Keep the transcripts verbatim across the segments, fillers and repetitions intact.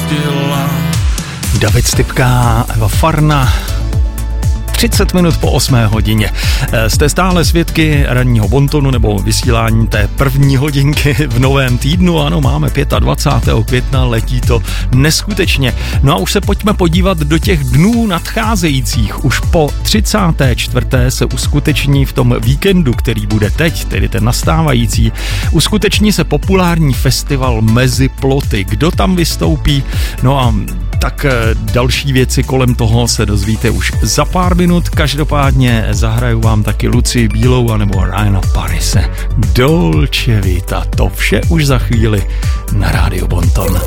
rozdělila. David Stypka, Eva Farna. třicet minut po osmé hodině. Jste stále svědky ranního bontonu nebo vysílání té první hodinky v novém týdnu. Ano, máme dvacátého pátého května, letí to neskutečně. No a už se pojďme podívat do těch dnů nadcházejících. Už po třicáté čtvrté se uskuteční v tom víkendu, který bude teď, tedy ten nastávající, uskuteční se populární festival Mezi ploty. Kdo tam vystoupí? No a tak další věci kolem toho se dozvíte už za pár minut. Každopádně zahraju vám taky Lucii Bílou anebo Ryana Parise. Dolce Vita, to vše už za chvíli na Rádio Bonton.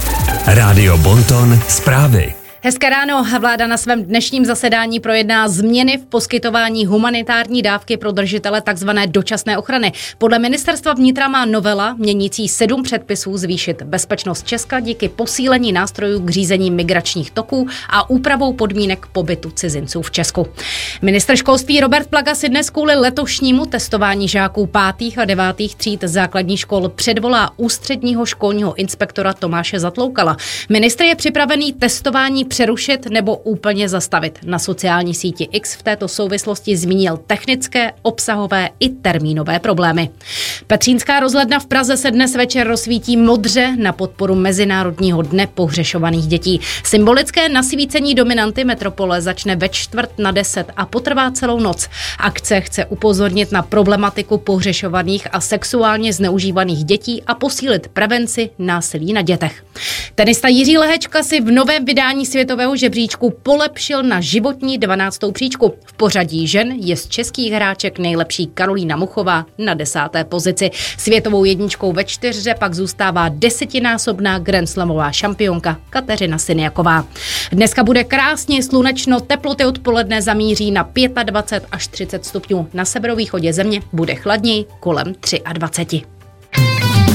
Rádio Bonton, zprávy. Hezké ráno. Vláda na svém dnešním zasedání projedná změny v poskytování humanitární dávky pro držitele tzv. Dočasné ochrany. Podle ministerstva vnitra má novela měnící sedm předpisů zvýšit bezpečnost Česka díky posílení nástrojů k řízení migračních toků a úpravou podmínek pobytu cizinců v Česku. Ministr školství Robert Plaga si dnes kvůli letošnímu testování žáků pátých a devátých tříd základních škol předvolá ústředního školního inspektora Tomáše Zatloukala. Ministr je připravený testování přerušit nebo úplně zastavit. Na sociální síti X v této souvislosti zmínil technické, obsahové i termínové problémy. Petřínská rozhledna v Praze se dnes večer rozsvítí modře na podporu Mezinárodního dne pohřešovaných dětí. Symbolické nasvícení dominanty metropole začne ve čtvrt na deset a potrvá celou noc. Akce chce upozornit na problematiku pohřešovaných a sexuálně zneužívaných dětí a posílit prevenci násilí na dětech. Tenista Jiří Lehečka si v novém vydání světového žebříčku polepšil na životní dvanáctou příčku. V pořadí žen je z českých hráček nejlepší Karolína Muchová na desáté pozici. Světovou jedničkou ve čtyřhře pak zůstává desetinásobná grandslamová šampionka Kateřina Siniaková. Dneska bude krásně slunečno, teploty odpoledne zamíří na dvacet pět až třicet stupňů. Na severovýchodě země bude chladněji kolem dvacet tři.